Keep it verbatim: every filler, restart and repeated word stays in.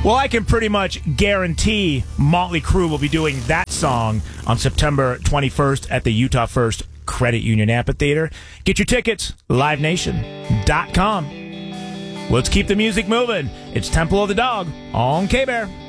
Well, I can pretty much guarantee Motley Crue will be doing that song on September twenty-first at the Utah First Credit Union Amphitheater. Get your tickets, live nation dot com. Let's keep the music moving. It's Temple of the Dog on K-Bear.